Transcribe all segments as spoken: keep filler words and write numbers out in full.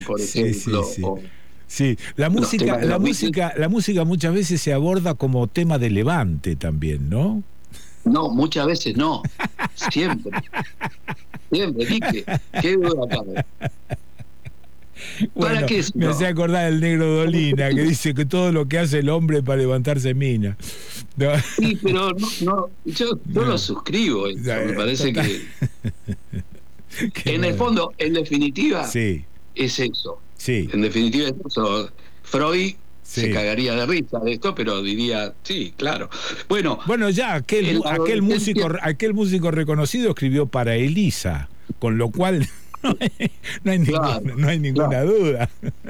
por Sí, ejemplo. sí, sí. O Sí, la los música, temas de la los Beatles. música, la música muchas veces se aborda como tema de levante también, ¿no? No, muchas veces no. Siempre, siempre, Quique. ¿Qué duda cabe? ¿Para Bueno, qué si me no? hacía acordar del negro ¿Para qué Dolina, si que no? dice que todo lo que hace el hombre para levantarse mina. No, Sí, pero no, no, yo, yo lo no, suscribo eso. Me parece total. que, Que en el no. fondo, en definitiva, Sí, es eso. sí, En definitiva es eso. Freud se sí. cagaría de risa de esto, pero diría, sí, claro. Bueno, Bueno, ya aquel, en mu- la aquel músico, adolescencia, aquel músico reconocido escribió para Elisa, con lo cual no hay, no hay, ningún- claro, no hay ninguna claro. duda.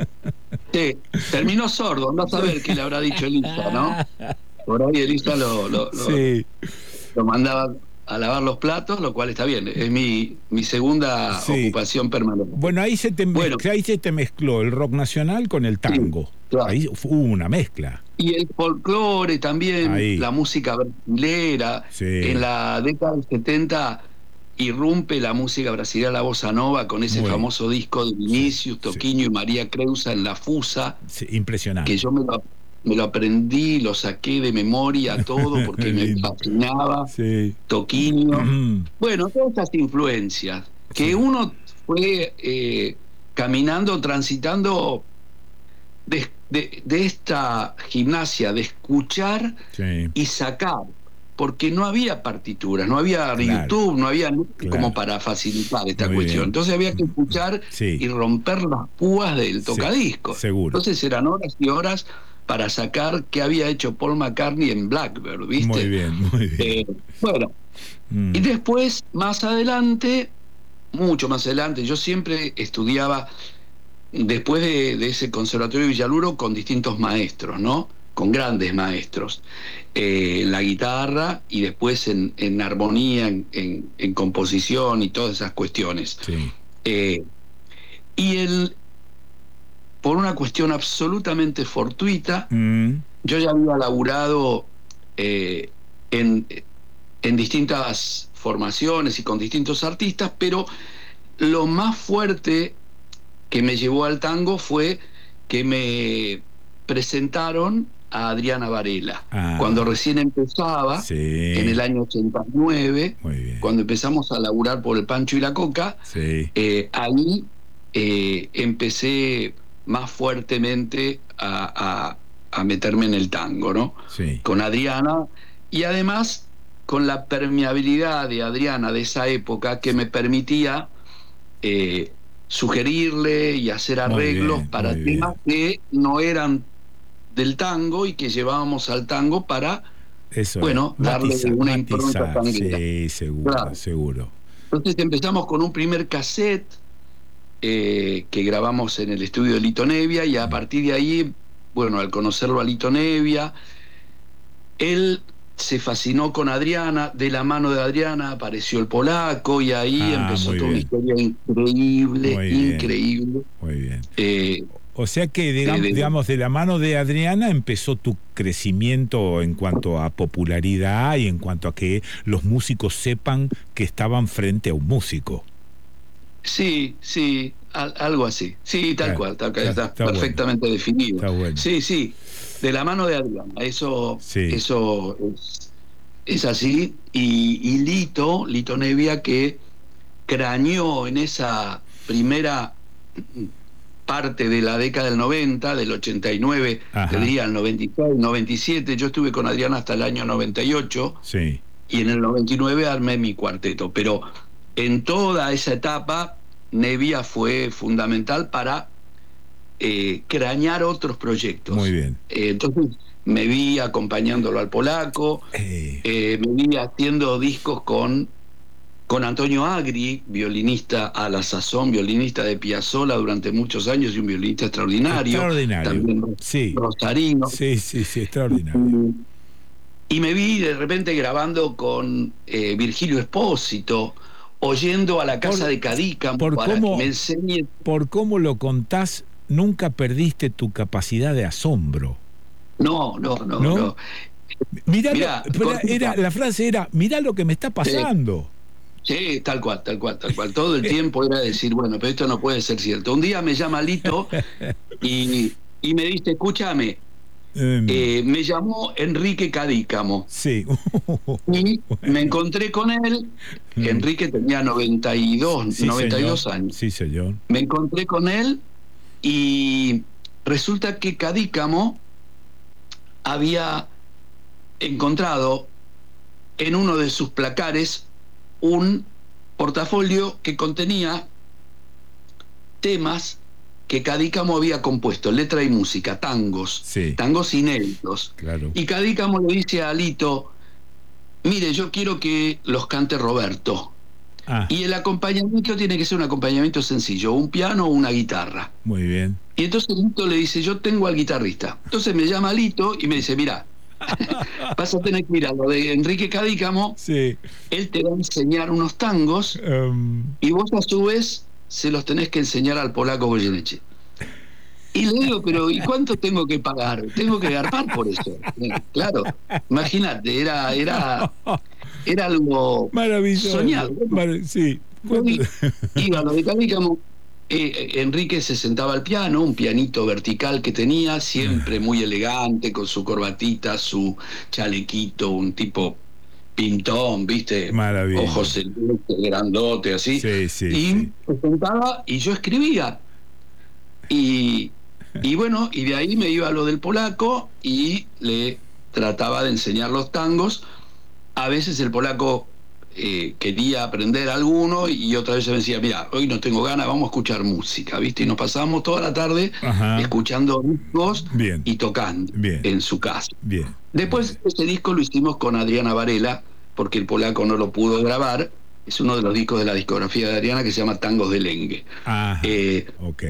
Sí, terminó sordo, anda a saber qué le habrá dicho Elisa, ¿no? Por ahí Elisa lo, lo, lo, Sí, lo mandaba a lavar los platos, lo cual está bien. Es mi, mi segunda sí. ocupación permanente. Bueno, ahí se te Bueno, mezcla, ahí se te mezcló el rock nacional con el sí, tango. claro. Ahí hubo una mezcla. Y el folclore también, Ahí, la música brasilera. En sí, la década del setenta irrumpe la música brasileña, la bossa nova, con ese muy, famoso disco de sí, Vinicius, sí, Toquinho y María Creusa en La Fusa, sí, que impresionante. yo me lo, me lo aprendí, lo saqué de memoria todo porque me Lindo. fascinaba Sí, Toquinho. Bueno, todas estas influencias que sí, uno fue eh, caminando, transitando de, de, de esta gimnasia de escuchar sí, y sacar, porque no había partituras, no había claro, YouTube, no había como claro. para facilitar esta Muy cuestión. bien. Entonces había que escuchar Sí, y romper las púas del sí, tocadiscos. seguro. Entonces eran horas y horas para sacar qué había hecho Paul McCartney en Blackbird, Muy ¿viste? bien, muy bien. Eh, bueno, y Mm, después, más adelante, mucho más adelante, yo siempre estudiaba después de, de ese conservatorio de Villaluro con distintos maestros, ¿no? Con grandes maestros, eh, en la guitarra y después en, en armonía, en, en, en composición y todas esas cuestiones. sí. Eh, y él, por una cuestión absolutamente fortuita, Mm, yo ya había laburado eh, en, en distintas formaciones y con distintos artistas, pero lo más fuerte que me llevó al tango fue que me presentaron a Adriana Varela. Cuando ah, recién empezaba, en el sí, año ochenta y nueve, muy bien. cuando empezamos a laburar por el Pancho y la Coca, Sí, eh, ahí eh, empecé más fuertemente a, a, a meterme en el tango, ¿no? sí. Con Adriana, y además con la permeabilidad de Adriana de esa época que Sí. me permitía eh, sugerirle y hacer Muy arreglos bien, para muy temas bien. que no eran del tango y que llevábamos al tango para, Eso es. bueno, darle Matizar, una impronta matizar. tanguera. Sí, seguro, Claro. seguro. Entonces empezamos con un primer cassette eh, que grabamos en el estudio de Lito Nevia, y a Mm. partir de ahí, bueno, al conocerlo a Lito Nevia, él se fascinó con Adriana, de la mano de Adriana apareció el polaco y ahí Ah, empezó muy toda una bien, historia increíble, muy bien, increíble. muy bien. eh, O sea que, de, digam- de- digamos, de la mano de Adriana empezó tu crecimiento en cuanto a popularidad y en cuanto a que los músicos sepan que estaban frente a un músico. sí, sí, al- algo así. Sí, tal Claro, cual, tal cual, está, está está bueno, perfectamente definido. está bueno. Sí, sí, de la mano de Adriana, eso, Sí. eso es, es así. Y, y Lito, Lito Nevia, que craneó en esa primera parte de la década del noventa, del ochenta y nueve, te Ajá, diría el noventa y seis, noventa y siete, yo estuve con Adriana hasta el año noventa y ocho, sí. y en el noventa y nueve armé mi cuarteto, pero en toda esa etapa Nevia fue fundamental para eh, cranear otros Muy proyectos. bien. Eh, entonces me vi acompañándolo al polaco, Eh, eh, me vi haciendo discos con, con Antonio Agri, violinista a la sazón, violinista de Piazzolla durante muchos años y un violinista extraordinario, extraordinario. también Sí, rosarino. sí, sí, sí, extraordinario. Y me vi de repente grabando con eh, Virgilio Espósito, oyendo a la casa Por, de Cadícamo por para que me cómo, enseñe. por cómo lo contás, nunca perdiste tu capacidad de asombro, No, no, no, ¿no? no. Mirá lo, Mirá, pero cortita. era, la frase era, mirá lo que me está eh, pasando. Sí, tal cual, tal cual, tal cual. Todo el tiempo era decir, bueno, pero esto no puede ser cierto. Un día me llama Lito y, y me dice, escúchame, Em, eh, me llamó Enrique Cadícamo sí. y me Bueno. encontré con él. Mm. Enrique tenía noventa y dos, Sí, noventa y señor. dos años. Sí, señor. Me encontré con él y resulta que Cadícamo había encontrado en uno de sus placares un portafolio que contenía temas que Cadícamo había compuesto, letra y música, tangos, Sí, tangos inéditos. claro. Y Cadícamo le dice a Lito, mire, yo quiero que los cante Roberto. Ah, Y el acompañamiento tiene que ser un acompañamiento sencillo, un piano o una guitarra. muy bien. Y entonces Lito le dice, yo tengo al guitarrista. Entonces me llama Lito y me dice, mira, vas a tener que ir a lo de Enrique Cadícamo, Sí. él te va a enseñar unos tangos em, y vos a su vez se los tenés que enseñar al polaco Goyeneche. Y le digo, pero ¿y cuánto tengo que pagar? Tengo que garpar por eso. Eh, Claro, imagínate, era, era, era algo soñado. Maravilloso. Bueno, Mar- sí. yo ¿Cuánto? i- iba a lo de Cadícamo, eh, Enrique se sentaba al piano, un pianito vertical que tenía, siempre muy elegante, con su corbatita, su chalequito, un tipo pintón, ¿viste? Maravilla. Ojos celestes, grandote, así. Sí, sí, Y sí. se sentaba y yo escribía. Y, y bueno, y de ahí me iba a lo del polaco y le trataba de enseñar los tangos. A veces el polaco eh, quería aprender alguno y otra vez me decía, mira, hoy no tengo ganas, vamos a escuchar música, ¿viste? Y nos pasábamos toda la tarde Ajá. escuchando discos Bien, y tocando bien, en su casa. bien. Muy Después bien. ese disco lo hicimos con Adriana Varela, porque el polaco no lo pudo grabar. Es uno de los discos de la discografía de Adriana que se llama Tangos de Lengue. Ajá. Eh, Ok.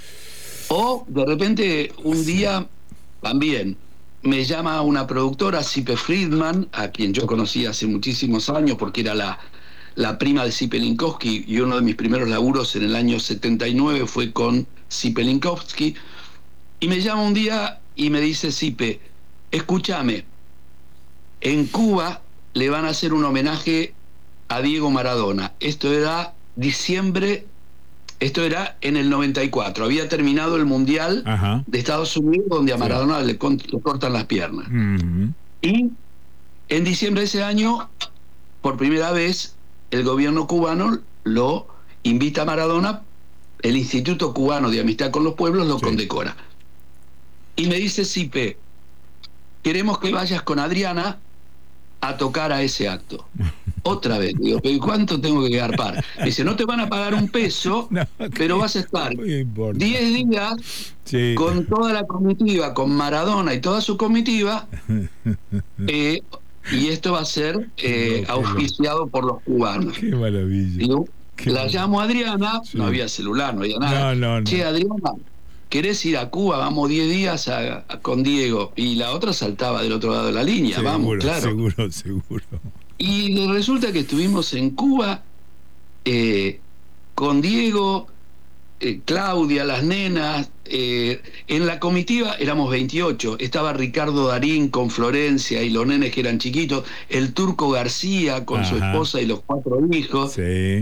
o de repente un Sí. día también me llama una productora, Sipe Friedman, a quien yo conocí hace muchísimos años porque era la, la prima de Sipe Linkowski, y uno de mis primeros laburos en el año setenta y nueve fue con Sipe Linkowski. Y me llama un día y me dice, Sipe, escúchame, en Cuba le van a hacer un homenaje a Diego Maradona. Esto era diciembre, esto era en el noventa y cuatro. Había terminado el Mundial Ajá. de Estados Unidos, donde a Sí. Maradona le, con- le cortan las piernas. Ujú. Y en diciembre de ese año, por primera vez, el gobierno cubano lo invita a Maradona, el Instituto Cubano de Amistad con los Pueblos lo Sí. condecora. Y me dice, Sipe, queremos que vayas con Adriana a tocar a ese acto. Otra vez, digo, ¿pero cuánto tengo que garpar? Me dice, no te van a pagar un peso, No, pero vas a estar no importa. diez días Sí. con toda la comitiva, con Maradona y toda su comitiva, eh, y esto va a ser eh, Qué loco. auspiciado por los cubanos. Qué maravilla. Digo, Qué la maravilla. llamo a Adriana, Sí. no había celular, no había nada. No, no, Che, no. Adriana, ¿querés ir a Cuba? Vamos diez días a- a- con Diego. Y la otra saltaba del otro lado de la línea, vamos, Seguro, claro. seguro, seguro. Y resulta que estuvimos en Cuba eh, con Diego, eh, Claudia, las nenas. Eh, en la comitiva éramos veintiocho. Estaba Ricardo Darín con Florencia y los nenes que eran chiquitos. El Turco García con su Ajá. esposa y los cuatro hijos. Sí.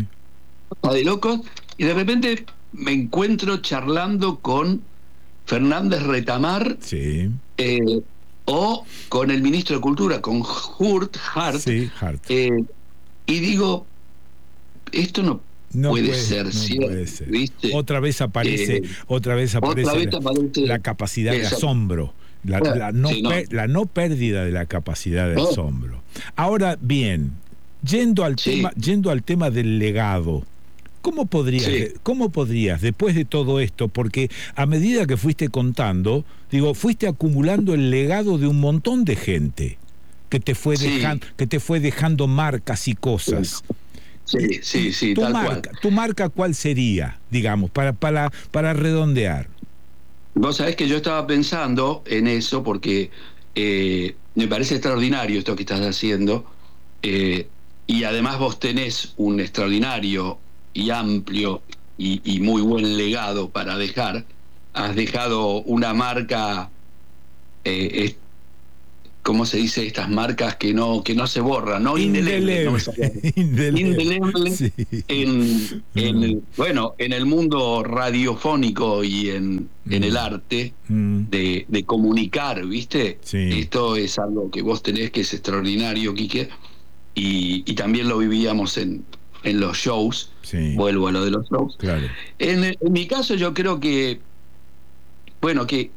De locos. Y de repente me encuentro charlando con Fernández Retamar, Sí. eh, o con el ministro de Cultura, con Hurt, Hart, Sí, Hart. eh, y digo, esto no, No puede, puede, ser no cierto, puede ser. ¿viste? Otra vez aparece, Eh, otra vez aparece, otra vez la, aparece la capacidad de esa- asombro, la, Bueno, la no sí, no. per- la no pérdida de la capacidad de No. asombro. Ahora bien, yendo al Sí. tema, yendo al tema del legado. ¿Cómo podrías, Sí. ¿Cómo podrías, después de todo esto, porque a medida que fuiste contando, digo, fuiste acumulando el legado de un montón de gente que te fue, Sí. dejan- que te fue dejando marcas y cosas? Sí, sí, sí, ¿Tu tal marca, cual. tu marca cuál sería, digamos, para, para, para redondear? Vos sabés que yo estaba pensando en eso porque eh, me parece extraordinario esto que estás haciendo, eh, y además vos tenés un extraordinario y amplio y, y muy buen legado para dejar. Has dejado una marca eh, es- ¿cómo se dice? Estas marcas que no, que no se borran, ¿no? Indeleble. Indeleble. Indeleble. Indeleble Sí. en, en el, bueno, en el mundo radiofónico y en, mm. en el arte mm. de, de comunicar, ¿viste? Sí. Esto es algo que vos tenés que es extraordinario, Quique, y, y también lo vivíamos en, en los shows. Sí. Vuelvo a lo de los shows. Claro. En, en mi caso yo creo que, bueno, que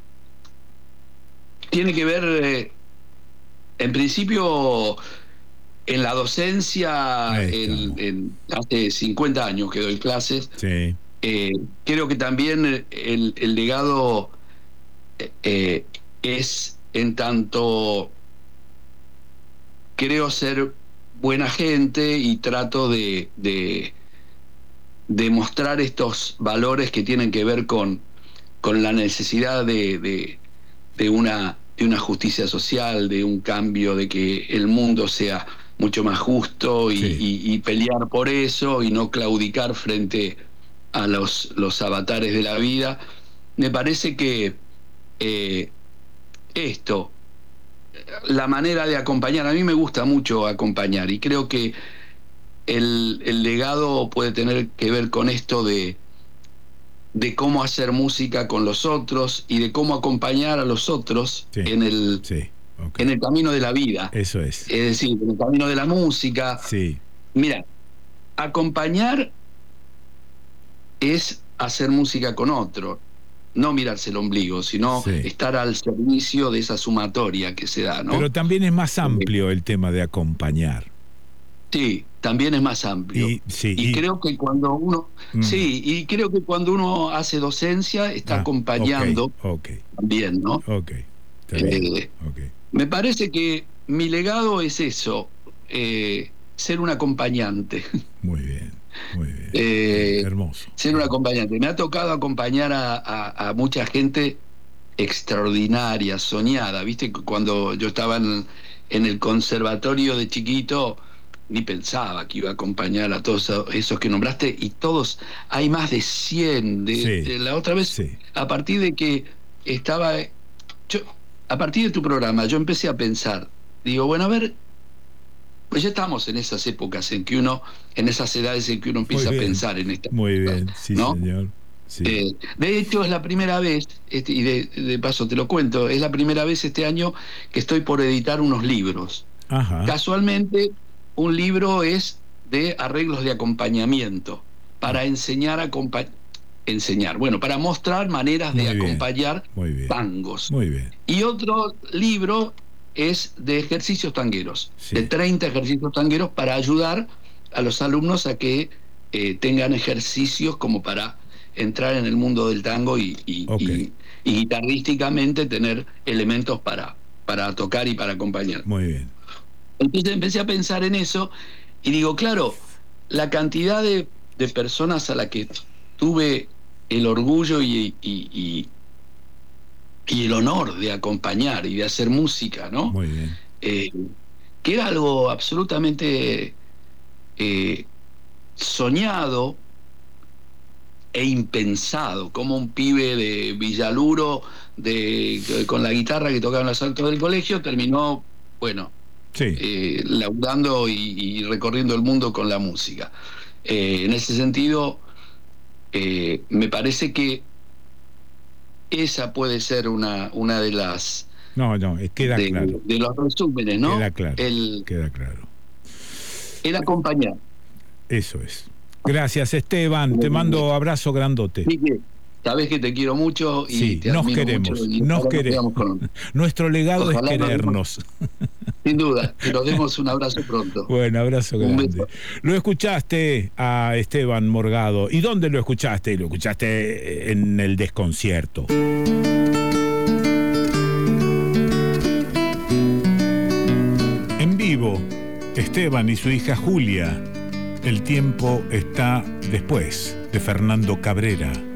tiene que ver, eh, en principio, en la docencia, en, en, hace cincuenta años que doy clases. Sí. Eh, creo que también el, el legado eh, es en tanto creo ser buena gente y trato de, de, de mostrar estos valores que tienen que ver con, con la necesidad de, de, de una de una justicia social, de un cambio, de que el mundo sea mucho más justo y, sí. y, y pelear por eso y no claudicar frente a los, los avatares de la vida. Me parece que eh, esto, la manera de acompañar, a mí me gusta mucho acompañar y creo que el, el legado puede tener que ver con esto de de cómo hacer música con los otros y de cómo acompañar a los otros sí, en el sí, okay. en el camino de la vida. Eso es. Es decir, en el camino de la música. Sí. Mira, acompañar es hacer música con otro, no mirarse el ombligo, sino sí. estar al servicio de esa sumatoria que se da, ¿no? Pero también es más amplio el tema de acompañar. Sí, también es más amplio. Y, sí, y, y creo que cuando uno mm. sí, y creo que cuando uno hace docencia está ah, acompañando okay, okay. también, ¿no? Okay, eh, okay. Me parece que mi legado es eso, eh, ser un acompañante. Muy bien, muy bien. eh, Hermoso. Ser un acompañante. Me ha tocado acompañar a, a, a mucha gente extraordinaria, soñada. Viste, cuando yo estaba en, en el conservatorio de chiquito, ni pensaba que iba a acompañar a todos esos que nombraste, y todos, hay más de cien. De, sí, de la otra vez, sí. a partir de que estaba, yo, a partir de tu programa, yo empecé a pensar, digo, bueno, a ver, pues ya estamos en esas épocas en que uno, en esas edades en que uno empieza a pensar en esta. Muy bien, sí, ¿no? señor. Sí. Eh, de hecho, es la primera vez, este, y de, de paso te lo cuento, es la primera vez este año que estoy por editar unos libros. Ajá. Casualmente, un libro es de arreglos de acompañamiento para enseñar a compa- enseñar, bueno, para mostrar maneras muy de bien, acompañar muy bien, tangos. Muy bien. Y otro libro es de ejercicios tangueros, sí. de treinta ejercicios tangueros para ayudar a los alumnos a que eh, tengan ejercicios como para entrar en el mundo del tango y, y, okay. y, y guitarrísticamente tener elementos para, para tocar y para acompañar. Muy bien. Entonces empecé a pensar en eso y digo, claro, la cantidad de, de personas a la que tuve el orgullo y, y, y, y el honor de acompañar y de hacer música, ¿no? Muy bien. Eh, que era algo absolutamente eh, soñado e impensado, como un pibe de Villaluro de, de, con la guitarra que tocaba en los altos del colegio terminó, bueno, sí. eh, laudando y, y recorriendo el mundo con la música. Eh, en ese sentido, eh, me parece que esa puede ser una, una de las... No, no, queda de, claro. De los resúmenes, ¿no? Queda claro, el, queda claro. El acompañar. Eso es. Gracias, Esteban. Te mando abrazo grandote. Sí, sabes que te quiero mucho y sí, te nos admiro queremos, mucho y nos queremos. Con... Nuestro legado Ojalá es querernos. Nos... Sin duda, que nos demos un abrazo pronto. Bueno, abrazo un grande. Beso. Lo escuchaste a Esteban Morgado. ¿Y dónde lo escuchaste? Lo escuchaste en el Desconcierto. En vivo, Esteban y su hija Julia. El tiempo está después, de Fernando Cabrera.